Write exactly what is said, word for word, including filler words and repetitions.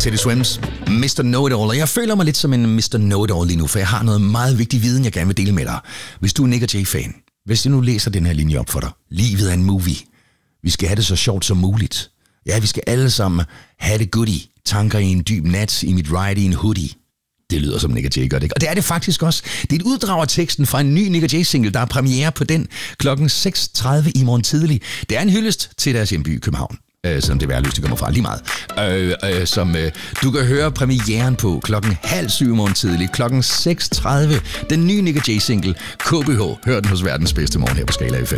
Teddy Swims, mister Know-It-All, og jeg føler mig lidt som en mister Know-It-All lige nu, for jeg har noget meget vigtig viden, jeg gerne vil dele med dig. Hvis du er Nick og Jay-fan, hvis du nu læser den her linje op for dig. Livet er en movie. Vi skal have det så sjovt som muligt. Ja, vi skal alle sammen have det goodie. Tanker i en dyb nat, i mit ride i en hoodie. Det lyder som Nick og Jay gør det, ikke? Og det er det faktisk også. Det er et uddrag af teksten fra en ny Nick og Jay-single, der er premiere på den klokken seks tredive i morgen tidlig. Det er en hyldest til deres hjemby København. Øh, selvom det værløst, det kommer fra lige meget. Øh, øh, som øh, du kan høre premieren på klokken halv syv i morgen tidlig, klokken seks tredive. Den nye Nick og Jay-single, K B H. Hør den hos verdens bedste morgen her på Skala F M.